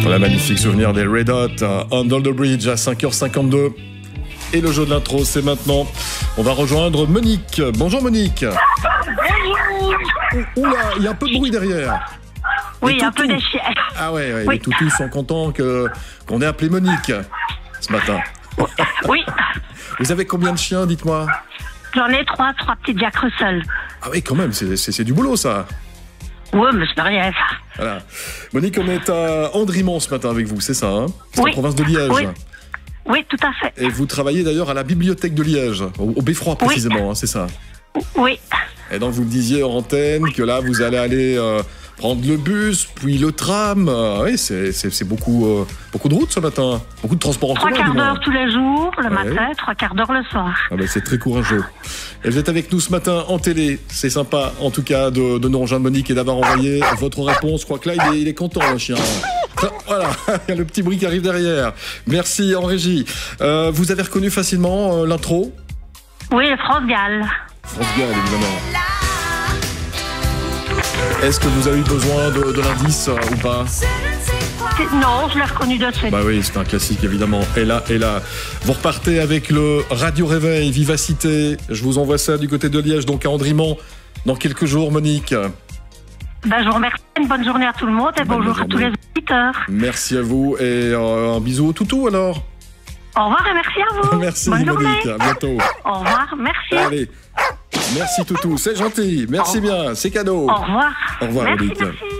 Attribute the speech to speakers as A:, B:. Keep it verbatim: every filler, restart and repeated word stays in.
A: La magnifique souvenir des Red Hot, Under the Bridge à cinq heures cinquante-deux. Et le jeu de l'intro, c'est maintenant. On va rejoindre Monique. Bonjour Monique.
B: Bonjour.
A: Oula, il y a un peu de bruit derrière.
B: Oui, un peu des chiens.
A: Ah ouais, ouais
B: Oui.
A: les toutous sont contents que, qu'on ait appelé Monique ce matin.
B: Oui,
A: Vous avez combien de chiens, dites-moi?
B: j'en ai trois, trois petits Jack Russell.
A: Ah oui, quand même, c'est, c'est, c'est du boulot ça.
B: Ouais, mais c'est pas rien, ça.
A: Voilà. Monique, on est à Andrimont ce matin avec vous, c'est ça, hein? C'est
B: Oui.
A: la province de Liège.
B: Oui. Oui, tout à fait.
A: Et vous travaillez d'ailleurs à la bibliothèque de Liège, au, au Beffroi précisément, hein, c'est ça.
B: Oui,
A: Et donc vous me disiez en antenne que là vous allez aller euh, prendre le bus, puis le tram. Euh, oui, c'est, c'est, c'est beaucoup, euh, beaucoup de routes ce matin, beaucoup de transports en
B: trois
A: commun.
B: quarts
A: dis-moi.
B: d'heure tous les jours, le
A: Ouais.
B: matin, trois quarts d'heure le soir.
A: Ah ben, c'est très courageux. Et vous êtes avec nous ce matin en télé. C'est sympa, en tout cas, de, de nous rejoindre, Monique, et d'avoir envoyé votre réponse. Je crois que là, il est, il est content, le chien. Ah, voilà, il y a le petit bruit qui arrive derrière. Merci en régie. Euh, vous avez reconnu facilement euh, l'intro?
B: Oui, France Gall.
A: France Gall, évidemment. Est-ce que vous avez eu besoin de, de l'indice euh, ou pas?
B: C'est- Non, je l'ai reconnu de suite.
A: Bah oui, c'est un classique évidemment. Et là, et là, vous repartez avec le Radio Réveil, Vivacité. Je vous envoie ça du côté de Liège, donc à Andrimont, dans quelques jours, Monique.
B: Ben, je vous remercie. Une bonne journée à tout le monde et
A: Bonne
B: bonjour à tous
A: journée.
B: les auditeurs.
A: Merci à vous et euh, un bisou au toutou alors.
B: Au revoir et merci à vous.
A: Merci
B: Bonne
A: Monique,
B: journée.
A: à bientôt.
B: Au revoir, merci.
A: Allez, merci toutou, c'est gentil, merci bien, c'est cadeau.
B: Au revoir.
A: Au revoir,
B: merci,
A: Monique.
B: merci.